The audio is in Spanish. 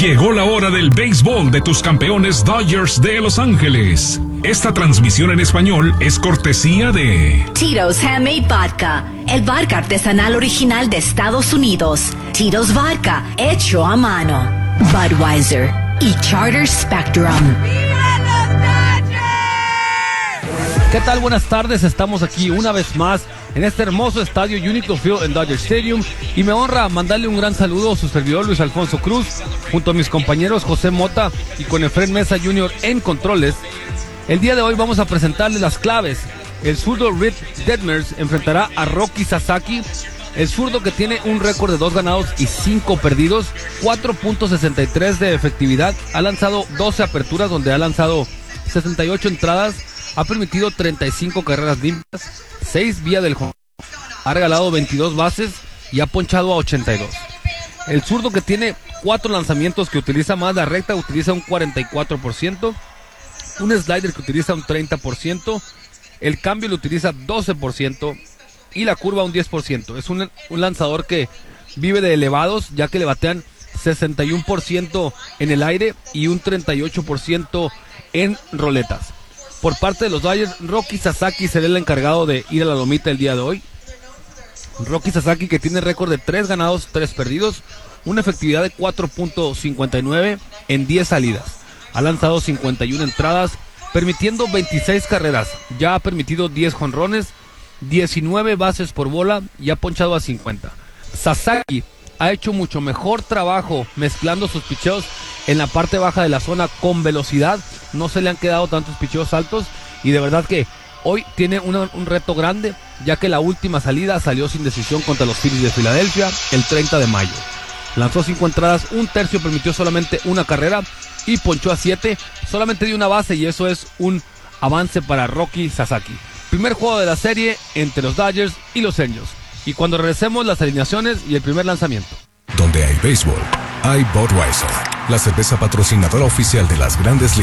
Llegó la hora del béisbol de tus campeones Dodgers de Los Ángeles. Esta transmisión en español es cortesía de Tito's Handmade Vodka, el vodka artesanal original de Estados Unidos. Tito's Vodka, hecho a mano. Budweiser y Charter Spectrum. ¿Qué tal? Buenas tardes, estamos aquí una vez más en este hermoso estadio Unico Field en Dodger Stadium y me honra mandarle un gran saludo a su servidor Luis Alfonso Cruz junto a mis compañeros José Mota y con Efren Mesa Jr. en controles. El día de hoy vamos a presentarles las claves. El zurdo Reed Detmers enfrentará a Roki Sasaki, el zurdo que tiene un récord de 2 ganados y 5 perdidos, 4.63 de efectividad, ha lanzado 12 aperturas donde ha lanzado 68 entradas, ha permitido 35 carreras limpias, 6 vía del home, ha regalado 22 bases y ha ponchado a 82. El zurdo que tiene 4 lanzamientos que utiliza más la recta, utiliza un 44%, un slider que utiliza un 30%, el cambio lo utiliza 12% y la curva un 10%. Es un lanzador que vive de elevados, ya que le batean 61% en el aire y un 38% en roletas. Por parte de los Dodgers, Roki Sasaki será el encargado de ir a la lomita el día de hoy. Roki Sasaki, que tiene récord de 3 ganados, 3 perdidos, una efectividad de 4.59 en 10 salidas. Ha lanzado 51 entradas, permitiendo 26 carreras. Ya ha permitido 10 jonrones, 19 bases por bola y ha ponchado a 50. Sasaki ha hecho mucho mejor trabajo mezclando sus picheos en la parte baja de la zona con velocidad. No se le han quedado tantos picheos altos y de verdad que hoy tiene un reto grande, ya que la última salida salió sin decisión contra los Phillies de Filadelfia el 30 de mayo. Lanzó 5 entradas, un tercio, permitió solamente una carrera y ponchó a 7, solamente dio una base y eso es un avance para Roki Sasaki. Primer juego de la serie entre los Dodgers y los Angels. Y cuando regresemos, las alineaciones y el primer lanzamiento. Donde hay béisbol, hay Budweiser, la cerveza patrocinadora oficial de las Grandes Ligas.